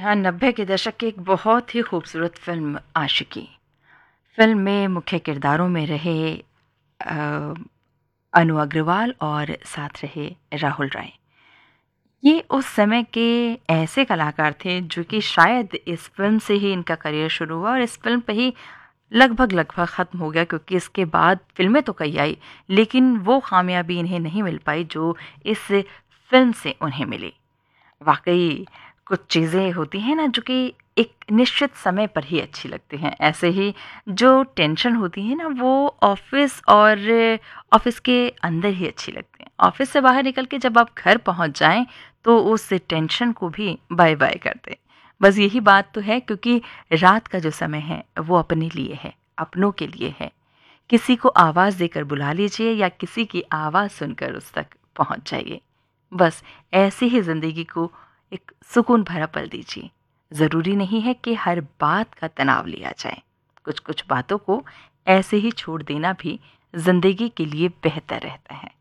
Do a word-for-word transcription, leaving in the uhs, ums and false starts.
हाँ, नब्बे के दशक की एक बहुत ही खूबसूरत फ़िल्म आशिकी। फ़िल्म में मुख्य किरदारों में रहे अ, अनु अग्रवाल और साथ रहे राहुल राय। ये उस समय के ऐसे कलाकार थे जो कि शायद इस फ़िल्म से ही इनका करियर शुरू हुआ और इस फ़िल्म पे ही लगभग-लगभग ख़त्म हो गया, क्योंकि इसके बाद फ़िल्में तो कई आई, लेकिन वो कामयाबी इन्हें नहीं मिल पाई जो इस फ़िल्म से उन्हें मिली। वाक़ई कुछ चीज़ें होती हैं ना जो कि एक निश्चित समय पर ही अच्छी लगती हैं। ऐसे ही जो टेंशन होती है ना वो ऑफ़िस और ऑफ़िस के अंदर ही अच्छी लगती हैं। ऑफ़िस से बाहर निकल के जब आप घर पहुँच जाएँ तो उस टेंशन को भी बाय-बाय कर दें। बस यही बात तो है, क्योंकि रात का जो समय है वो अपने लिए है, अपनों के लिए है। किसी को आवाज़ देकर बुला लीजिए या किसी की आवाज़ सुनकर उस तक पहुँच जाइए। बस ऐसे ही ज़िंदगी को एक सुकून भरा पल दीजिए। ज़रूरी नहीं है कि हर बात का तनाव लिया जाए। कुछ-कुछ बातों को ऐसे ही छोड़ देना भी ज़िंदगी के लिए बेहतर रहता है।